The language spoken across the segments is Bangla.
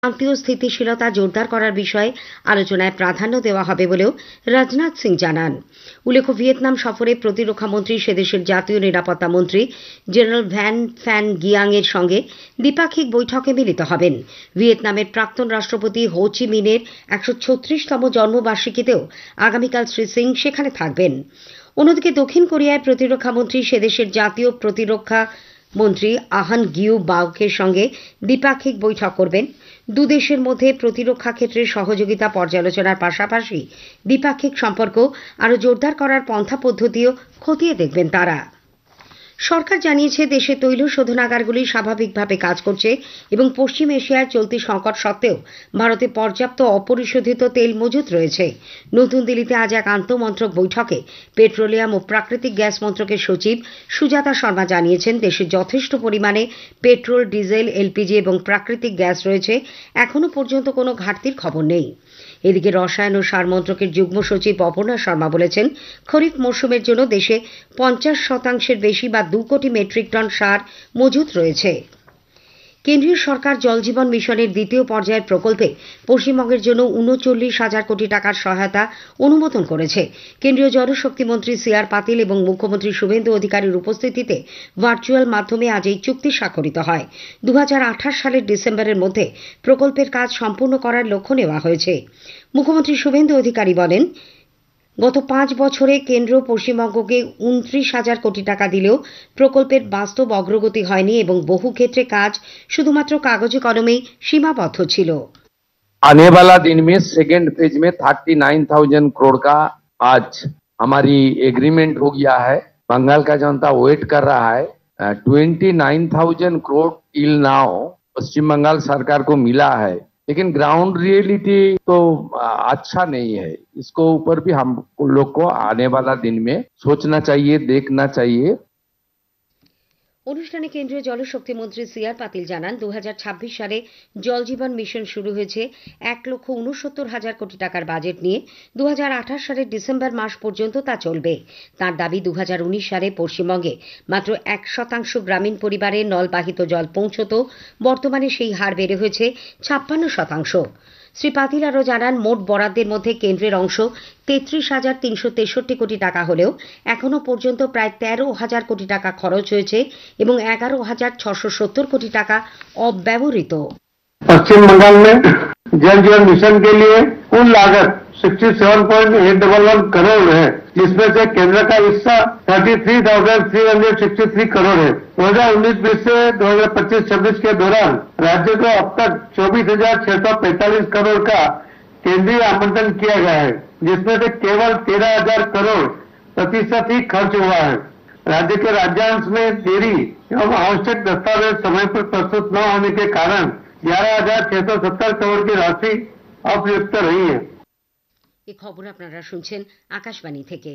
শান্তি ও স্থিতিশীলতা জোরদার করার বিষয়ে আলোচনায় প্রাধান্য দেওয়া হবে বলেও রাজনাথ সিং জানান। উল্লেখ্য, ভিয়েতনাম সফরে প্রতিরক্ষামন্ত্রী সেদেশের জাতীয় নিরাপত্তা মন্ত্রী জেনারেল ভ্যান ফ্যান গিয়াং এর সঙ্গে দ্বিপাক্ষিক বৈঠকে মিলিত হবেন। ভিয়েতনামের প্রাক্তন রাষ্ট্রপতি হো চি মিনের ১৩৬তম জন্মবার্ষিকীতেও আগামীকাল শ্রী সিং সেখানে থাকবেন। অন্যদিকে দক্ষিণ কোরিয়ায় প্রতিরক্ষামন্ত্রী সেদেশের জাতীয় প্রতিরক্ষা মন্ত্রী আহান গিউ বাউকের সঙ্গে দ্বিপাক্ষিক বৈঠক করবেন। দুদেশের মধ্যে প্রতিরক্ষা ক্ষেত্রে সহযোগিতা পর্যালোচনার পাশাপাশি দ্বিপাক্ষিক সম্পর্ক আরও জোরদার করার পন্থা পদ্ধতিও খতিয়ে দেখবেন তারা। সরকার জানিয়েছে, দেশে তৈল শোধনাগারগুলি স্বাভাবিকভাবে কাজ করছে এবং পশ্চিম এশিয়ায় চলতি সংকট সত্ত্বেও ভারতে পর্যাপ্ত অপরিশোধিত তেল মজুত রয়েছে। নতুন দিল্লিতে আজ এক আন্তঃমন্ত্রক বৈঠকে পেট্রোলিয়াম ও প্রাকৃতিক গ্যাস মন্ত্রকের সচিব সুজাতা শর্মা জানিয়েছেন, দেশে যথেষ্ট পরিমাণে পেট্রোল, ডিজেল, এলপিজি এবং প্রাকৃতিক গ্যাস রয়েছে। এখনও পর্যন্ত কোনো ঘাটতির খবর নেই। এদিকে রসায়ন ও সার মন্ত্রকের যুগ্ম সচিব অপর্ণা শর্মা বলেছেন, খরিফ মরশুমের জন্য দেশে ৫০% বেশি বা ২ কোটি মেট্রিক টন সার মজুত রয়েছে। কেন্দ্রীয় সরকার জল জীবন মিশনের দ্বিতীয় পর্যায়ের প্রকল্পে পশ্চিমবঙ্গের জন্য ৩৯,০০০ কোটি টাকার সহায়তা অনুমোদন করেছে। কেন্দ্রীয় জলশক্তি মন্ত্রী সি আর পাতিল এবং মুখ্যমন্ত্রী শুভেন্দু অধিকারীর উপস্থিতিতে ভার্চুয়াল মাধ্যমে আজ এই চুক্তি স্বাক্ষরিত হয়। ২০২৮ সালের ডিসেম্বরের মধ্যে প্রকল্পের কাজ সম্পূর্ণ করার লক্ষ্য নেওয়া হয়েছে। মুখ্যমন্ত্রী শুভেন্দু অধিকারী বলেন, গত ৫ বছরে কেন্দ্র পশ্চিমবঙ্গকে ২৯,০০০ কোটি টাকা দিলেও প্রকল্পের বাস্তব অগ্রগতি হয়নি এবং বহু ক্ষেত্রে কাজ শুধুমাত্র কাগজে কলমেই সীমাবদ্ধ ছিল। आने वाला दिन में सेकेंड फेज में 39,000 करोड़ का आज हमारी एग्रीमेंट हो गया है। बंगाल का जनता वेट कर रहा है। 29,000 करोड़ टिल नाउ पश्चिम बंगाल सरकार को मिला है, लेकिन ग्राउंड रियलिटी तो अच्छा नहीं है। इसको ऊपर भी हम लोग को आने वाला दिन में सोचना चाहिए, देखना चाहिए। অনুষ্ঠানে কেন্দ্রীয় জলশক্তি মন্ত্রী সি আর পাতিল জানান, ২০২৬ সালে জল জীবন মিশন শুরু হয়েছে ১,৬৯,০০০ কোটি টাকার বাজেট নিয়ে। ২০২৮ সালের ডিসেম্বর মাস পর্যন্ত তা চলবে। তাঁর দাবি, ২০১৯ সালে পশ্চিমবঙ্গে মাত্র ১% গ্রামীণ পরিবারে নলবাহিত জল পৌঁছত। বর্তমানে সেই হার বেড়ে হয়েছে ৫৬%। শ্রী পাতিল আরও জানান, মোট বরাদ্দের মধ্যে কেন্দ্রের অংশ ৩৩,৩৬৩ কোটি টাকা হলেও এখনও পর্যন্ত প্রায় ১৩,০০০ কোটি টাকা খরচ হয়েছে এবং ১১,৬৭০ কোটি টাকা অব্যবহৃত। पश्चिम बंगाल में जल जीवन मिशन के लिए कुल लागत 67.811 करोड़ है, जिसमें से केंद्र का हिस्सा 33,363 करोड़ है। 2019-20 से 2025-26 के दौरान राज्य को अब तक 24,645 करोड़ का केंद्रीय आवंटन किया गया है, जिसमें से केवल 13,000 करोड़ प्रतिशत ही खर्च हुआ है। राज्य के राज्यांश में देरी एवं आवश्यक दस्तावेज समय पर प्रस्तुत न होने के कारण 11,670 करोड़ की राशि अप्रयुक्त रही है। এই খবর আপনারা শুনছেন আকাশবাণী থেকে।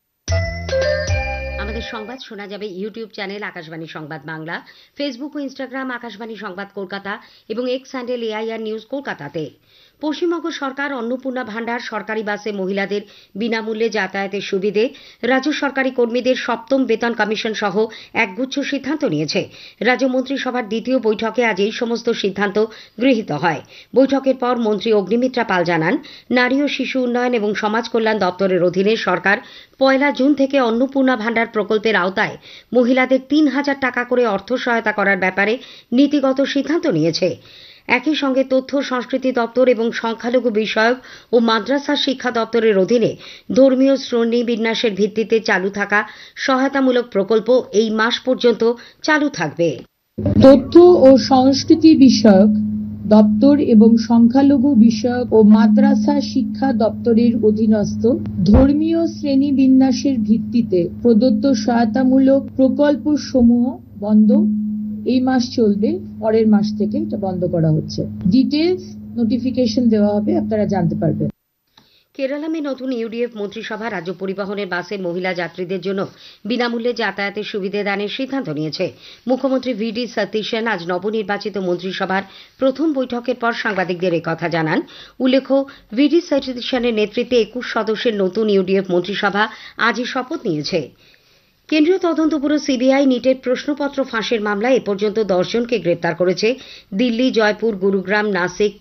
আমাদের সংবাদ শোনা যাবে ইউটিউব চ্যানেল আকাশবাণী সংবাদ বাংলা, ফেসবুক ও ইনস্টাগ্রাম আকাশবাণী সংবাদ কলকাতা এবং এক্স হ্যান্ডেল এআইআর নিউজ কলকাতাতে। পশ্চিমবঙ্গ সরকার অন্নপূর্ণা ভান্ডার সরকারি বাসে মহিলাদের বিনামূল্যে যাতায়াতের সুবিধে, রাজ্য সরকারি কর্মীদের ৭ম বেতন কমিশন সহ একগুচ্ছ সিদ্ধান্ত নিয়েছে। রাজ্য মন্ত্রিসভার দ্বিতীয় বৈঠকে আজ এই সমস্ত সিদ্ধান্ত গৃহীত হয়। বৈঠকের পর মন্ত্রী অগ্নিমিত্রা পাল জানান, নারী ও শিশু উন্নয়ন এবং সমাজ কল্যাণ দপ্তরের অধীনে সরকার ১ জুন থেকে অন্নপূর্ণা ভান্ডার প্রকল্পের আওতায় মহিলাদের ৩,০০০ টাকা করে অর্থ সহায়তা করার ব্যাপারে নীতিগত সিদ্ধান্ত নিয়েছে। একই সঙ্গে তথ্য সংস্কৃতি দপ্তর এবং সংখ্যালঘু বিষয়ক ও মাদ্রাসা শিক্ষা দপ্তরের অধীনে ধর্মীয় শ্রেণীবিন্যাসের ভিত্তিতে চালু থাকা সহায়তামূলক প্রকল্প এই মাস পর্যন্ত চালু থাকবে। তথ্য ও সংস্কৃতি বিষয়ক দপ্তর এবং সংখ্যালঘু বিষয়ক ও মাদ্রাসা শিক্ষা দপ্তরের অধীনস্থ ধর্মীয় শ্রেণীবিন্যাসের ভিত্তিতে প্রদত্ত সহায়তামূলক প্রকল্প সমূহ বন্ধ এই মাস চলবে, পরের মাস থেকে এটা বন্ধ করা হচ্ছে। ডিটেলস নোটিফিকেশন দেওয়া হবে, আপনারা জানতে পারবেন। কেরালামে নতুন ইউডিএফ মন্ত্রিসভা রাজ্য পরিবহনের বাসে মহিলা যাত্রীদের জন্য বিনামূল্যে যাতায়াতের সুবিধে দানের সিদ্ধান্ত নিয়েছে। মুখ্যমন্ত্রী ভিডি সতীশন আজ নবনির্বাচিত মন্ত্রিসভার প্রথম বৈঠকের পর সাংবাদিকদের কথা জানান। উল্লেখ্য, ভিডি সতীশনের নেতৃত্বে ২১ সদস্যের নতুন ইউডিএফ মন্ত্রিসভা আজই শপথ নিয়েছে। কেন্দ্রীয় তদন্ত ব্যুরো সিবিআই নিটের প্রশ্নপত্র ফাঁসের মামলায় এ পর্যন্ত ১০ জনকে গ্রেপ্তার করেছে। দিল্লি, জয়পুর, গুরুগ্রাম, নাসিক,